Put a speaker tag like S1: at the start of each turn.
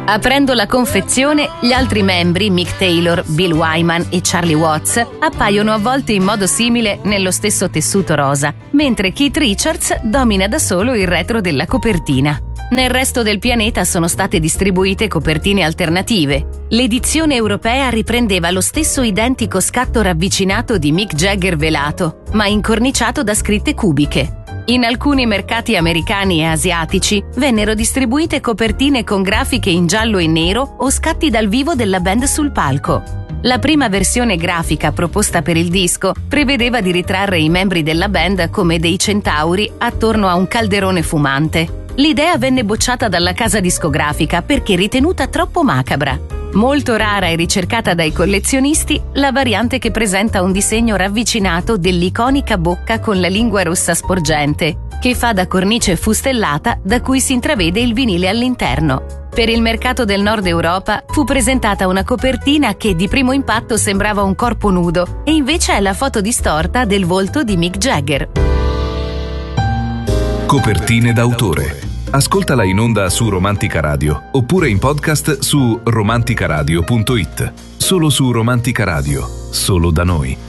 S1: Aprendo la confezione, gli altri membri, Mick Taylor, Bill Wyman e Charlie Watts, appaiono avvolti in modo simile nello stesso tessuto rosa, mentre Keith Richards domina da solo il retro della copertina. Nel resto del pianeta sono state distribuite copertine alternative. L'edizione europea riprendeva lo stesso identico scatto ravvicinato di Mick Jagger velato, ma incorniciato da scritte cubiche. In alcuni mercati americani e asiatici vennero distribuite copertine con grafiche in giallo e nero o scatti dal vivo della band sul palco. La prima versione grafica proposta per il disco prevedeva di ritrarre i membri della band come dei centauri attorno a un calderone fumante. L'idea venne bocciata dalla casa discografica perché ritenuta troppo macabra. Molto rara e ricercata dai collezionisti, la variante che presenta un disegno ravvicinato dell'iconica bocca con la lingua rossa sporgente, che fa da cornice fustellata da cui si intravede il vinile all'interno. Per il mercato del Nord Europa fu presentata una copertina che di primo impatto sembrava un corpo nudo e invece è la foto distorta del volto di Mick Jagger.
S2: Copertine d'autore. Ascoltala in onda su Romantica Radio oppure in podcast su romanticaradio.it. Solo su Romantica Radio, solo da noi.